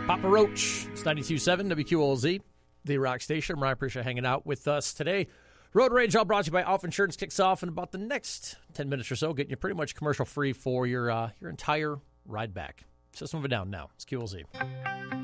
Papa Roach. It's 92.7 WQLZ, the rock station. I appreciate hanging out with us today. Road Rage, all brought to you by Alpha Insurance, kicks off in about the next 10 minutes or so, getting you pretty much commercial free for your entire ride back. System of a Down now. It's QLZ.